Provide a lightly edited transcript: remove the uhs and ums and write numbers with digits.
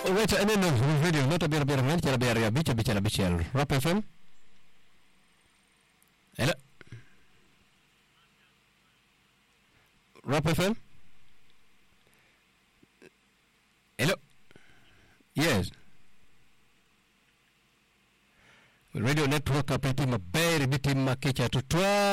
wait no radio not abira bira man chala bira bicha Rap FM. Hello. Rap FM. Hello. Yes. Radio network apeti mabere biti makecha tutwa